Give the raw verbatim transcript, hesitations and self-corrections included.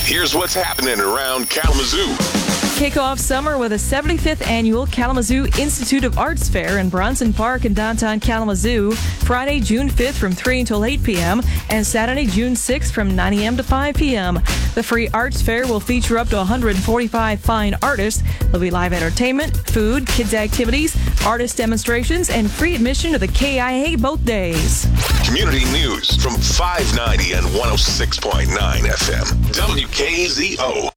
Here's what's happening around Kalamazoo. Kick off summer with a seventy-fifth annual Kalamazoo Institute of Arts Fair in Bronson Park in downtown Kalamazoo, Friday, June fifth from three until eight p.m. and Saturday, June sixth from nine a.m. to five p.m. The free arts fair will feature up to one hundred forty-five fine artists. There'll be live entertainment, food, kids activities, artist demonstrations, and free admission to the K I A both days. Community news from five ninety and one oh six point nine F M. W K Z O.